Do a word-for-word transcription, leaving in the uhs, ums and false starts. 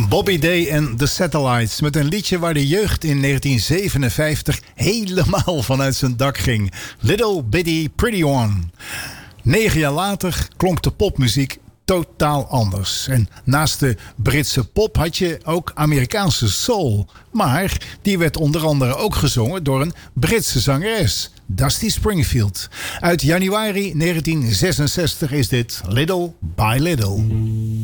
Bobby Day en The Satellites met een liedje waar de jeugd in negentien zevenenvijftig helemaal vanuit zijn dak ging. Little Bitty Pretty One. Negen jaar later klonk de popmuziek totaal anders. En naast de Britse pop had je ook Amerikaanse soul. Maar die werd onder andere ook gezongen door een Britse zangeres, Dusty Springfield. Uit januari negentien zesenzestig is dit Little by Little.